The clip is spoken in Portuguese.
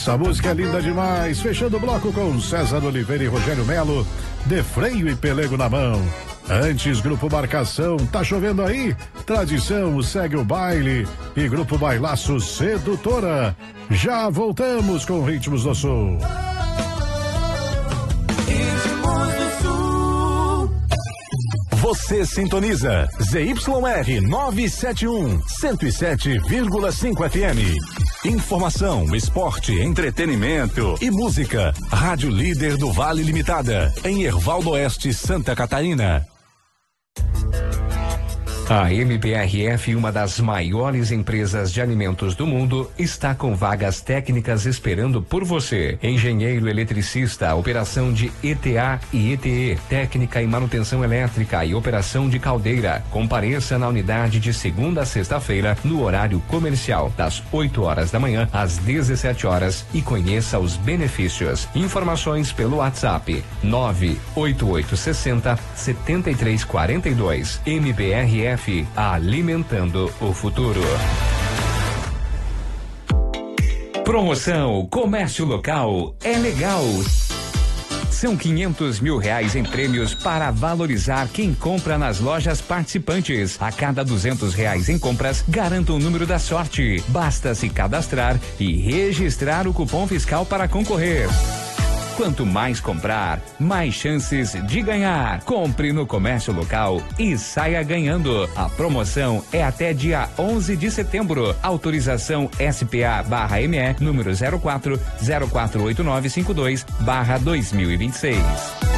Essa música é linda demais. Fechando o bloco com César Oliveira e Rogério Melo, de freio e pelego na mão. Antes, Grupo Marcação, tá chovendo aí? Tradição, segue o baile. E Grupo Bailaço Sedutora. Já voltamos com Ritmos do Sul. Você sintoniza ZYR 971, 107,5 FM. Informação, esporte, entretenimento e música. Rádio Líder do Vale Limitada, em Herval Oeste, Santa Catarina. A MPRF, uma das maiores empresas de alimentos do mundo, está com vagas técnicas esperando por você. Engenheiro eletricista, operação de ETA e ETE, técnica e manutenção elétrica e operação de caldeira. Compareça na unidade de segunda a sexta-feira, no horário comercial, das 8 horas da manhã às 17 horas e conheça os benefícios. Informações pelo WhatsApp 98860-7342. MPRF, alimentando o futuro. Promoção Comércio Local é legal. São 500 mil reais em prêmios para valorizar quem compra nas lojas participantes. A cada 200 reais em compras, garanta o número da sorte. Basta se cadastrar e registrar o cupom fiscal para concorrer. Quanto mais comprar, mais chances de ganhar. Compre no Comércio Local e saia ganhando. A promoção é até dia 11 de setembro. Autorização SPA/ME número 04048952/2026.